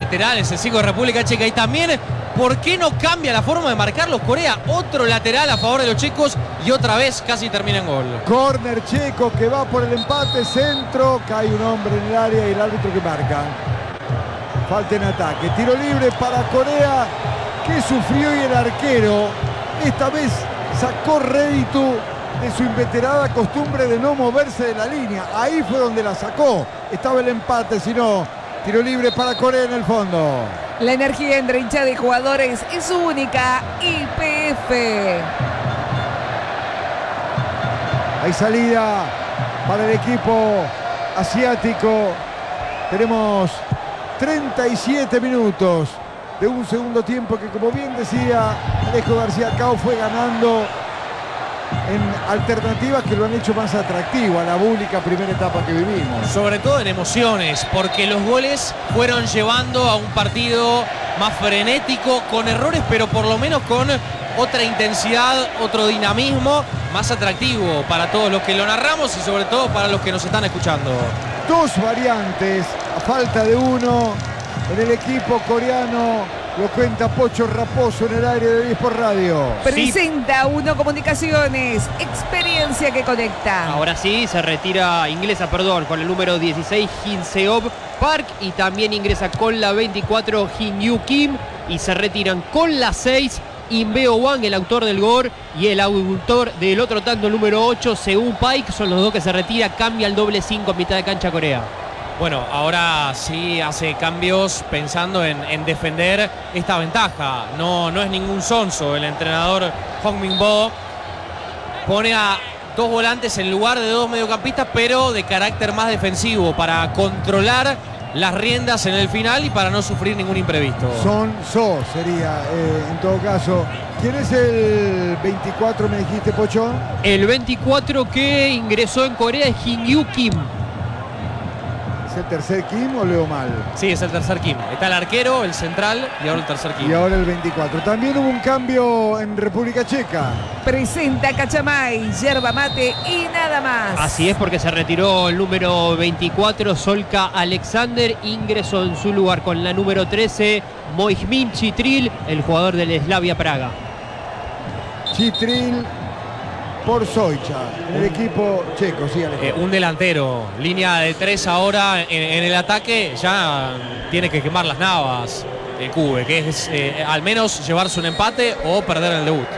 laterales, el 5 de República Checa. Y también, ¿por qué no cambia la forma de marcarlos Corea? Otro lateral a favor de los checos y otra vez casi termina en gol. Corner checo que va por el empate, centro, cae un hombre en el área y el árbitro que marca. Falta en ataque, tiro libre para Corea, que sufrió, y el arquero esta vez sacó rédito de su inveterada costumbre de no moverse de la línea. Ahí fue donde la sacó. Estaba el empate, si no, tiro libre para Corea en el fondo. La energía entre hinchada de jugadores es única. YPF. Hay salida para el equipo asiático. Tenemos 37 minutos de un segundo tiempo que, como bien decía Alejo García Cao, fue ganando en alternativas que lo han hecho más atractivo a la búlica primera etapa que vivimos. Sobre todo en emociones, porque los goles fueron llevando a un partido más frenético, con errores, pero por lo menos con otra intensidad, otro dinamismo más atractivo para todos los que lo narramos y sobre todo para los que nos están escuchando. Dos variantes a falta de uno en el equipo coreano. Lo cuenta Pocho Raposo en el aire de Sport Radio. Presenta Uno Comunicaciones, experiencia que conecta. Ahora sí, se retira, ingresa, perdón, con el número 16 Jin Seop Park, y también ingresa con la 24 Jin Yu Kim, y se retiran con la 6 Inbeo Wang, el autor del gol, y el autor del otro tanto, número 8 Seung Paik. Son los dos que se retira. Cambia el doble 5 en mitad de cancha Corea. Bueno, ahora sí hace cambios pensando en defender esta ventaja. No es ningún sonso el entrenador Hong Min-bo. Pone a dos volantes en lugar de dos mediocampistas, pero de carácter más defensivo, para controlar las riendas en el final y para no sufrir ningún imprevisto. Son So sería, en todo caso. ¿Quién es el 24, me dijiste, Pocho? El 24 que ingresó en Corea es Jin Yu Kim. ¿Es el tercer Kim o leo mal? Sí, es el tercer Kim. Está el arquero, el central y ahora el tercer Kim. Y ahora el 24. También hubo un cambio en República Checa. Presenta Cachamay, yerba mate y nada más. Así es, porque se retiró el número 24, Solka Alexander. Ingresó en su lugar con la número 13, Mojmín Chitril, el jugador del Slavia Praga. Chitril por Soicha, en el equipo checo, sí, un delantero, línea de 3 ahora en el ataque, ya tiene que quemar las navas el Cube, que es al menos llevarse un empate o perder el debut.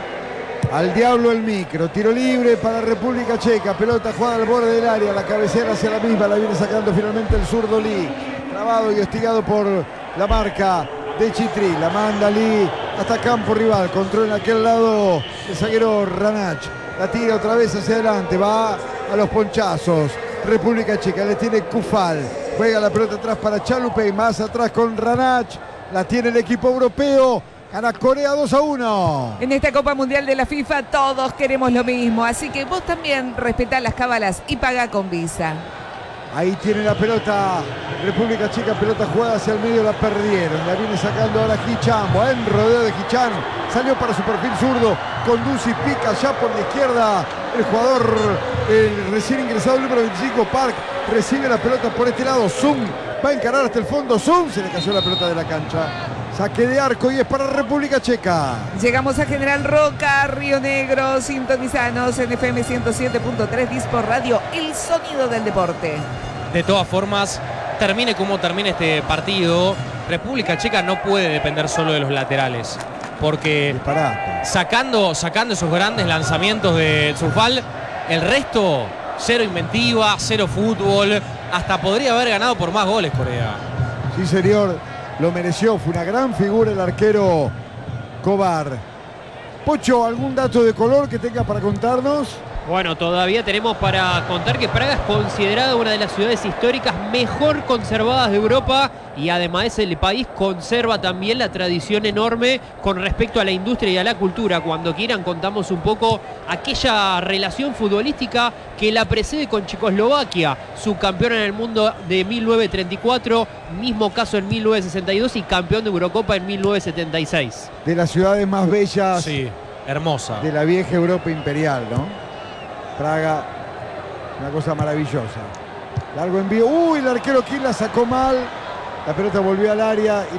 Al diablo el micro, tiro libre para República Checa, pelota jugada al borde del área, la cabecera hacia la misma, la viene sacando finalmente el zurdo Lee, trabado y hostigado por la marca de Chitril, la manda Lee hasta campo rival, control en aquel lado el zaguero Ranach. La tira otra vez hacia adelante, va a los ponchazos. República Checa, le tiene Kufal. Juega la pelota atrás para Chalupe y más atrás con Ranach. La tiene el equipo europeo. Gana Corea 2-1. En esta Copa Mundial de la FIFA todos queremos lo mismo. Así que vos también respetá las cábalas y pagá con Visa. Ahí tiene la pelota República Checa, pelota jugada hacia el medio, la perdieron. La viene sacando ahora Hichan. Buen rodeo de Hichan. Salió para su perfil zurdo. Conduce y pica ya por la izquierda. El jugador, el recién ingresado, el número 25, Park, recibe la pelota por este lado. Zoom va a encarar hasta el fondo. Zoom se le cayó la pelota de la cancha. Saque de arco y es para República Checa. Llegamos a General Roca, Río Negro. Sintonizanos en FM 107.3 Disport Radio, el sonido del deporte. De todas formas, termine como termine este partido, República Checa no puede depender solo de los laterales, porque sacando esos grandes lanzamientos de Zufal, el resto, cero inventiva, cero fútbol, hasta podría haber ganado por más goles Corea. Sí, señor, lo mereció, fue una gran figura el arquero Kovar. Pocho, ¿algún dato de color que tenga para contarnos? Bueno, todavía tenemos para contar que Praga es considerada una de las ciudades históricas mejor conservadas de Europa, y además el país conserva también la tradición enorme con respecto a la industria y a la cultura. Cuando quieran contamos un poco aquella relación futbolística que la precede con Checoslovaquia, subcampeón en el mundo de 1934, mismo caso en 1962 y campeón de Eurocopa en 1976. De las ciudades más bellas, sí, hermosa, de la vieja Europa imperial, ¿no? Praga, una cosa maravillosa. Largo envío. Uy, el arquero Kim la sacó mal. La pelota volvió al área.